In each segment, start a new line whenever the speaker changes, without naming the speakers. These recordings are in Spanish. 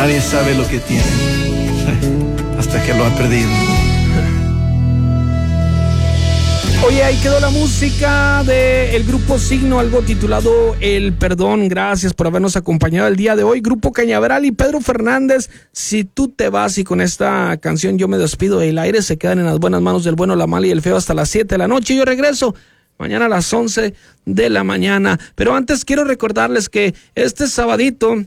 Nadie sabe lo que tiene hasta que lo ha perdido.
Oye, ahí quedó la música del grupo Signo, algo titulado El Perdón. Gracias por habernos acompañado el día de hoy. Grupo Cañaveral y Pedro Fernández, Si tú te vas, y con esta canción yo me despido. El aire se quedan en las buenas manos del bueno, la mala y el feo hasta las 7 de la noche. Yo regreso mañana a las 11 de la mañana. Pero antes quiero recordarles que este sabadito,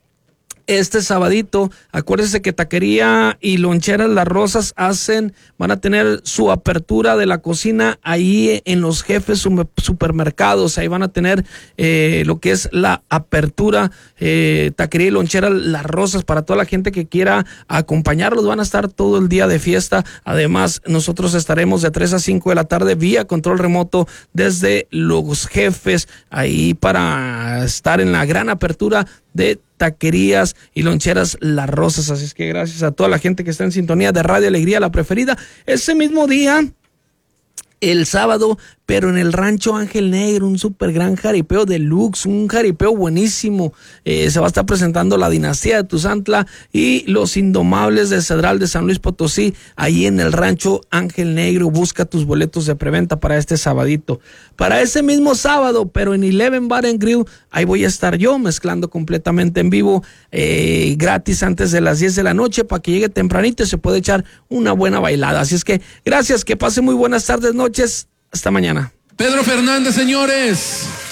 acuérdense que Taquería y Loncheras Las Rosas van a tener su apertura de la cocina ahí en los Jefes Supermercados. Ahí van a tener lo que es la apertura, Taquería y Loncheras Las Rosas, para toda la gente que quiera acompañarlos. Van a estar todo el día de fiesta. Además, nosotros estaremos de 3 a 5 de la tarde vía control remoto desde los Jefes, ahí para estar en la gran apertura de Taquerías y Loncheras Las Rosas. Así es que gracias a toda la gente que está en sintonía de Radio Alegría, la preferida. Ese mismo día, el sábado, pero en el Rancho Ángel Negro, un súper gran jaripeo deluxe, un jaripeo buenísimo. Se va a estar presentando la Dinastía de Tuzantla y los Indomables de Cedral de San Luis Potosí, ahí en el Rancho Ángel Negro. Busca tus boletos de preventa para este sabadito. Para ese mismo sábado, pero en Eleven Bar and Grill, ahí voy a estar yo mezclando completamente en vivo, gratis antes de las 10 de la noche, para que llegue tempranito y se puede echar una buena bailada. Así es que gracias, que pase muy buenas tardes, noches. Hasta mañana.
Pedro Fernández, señores.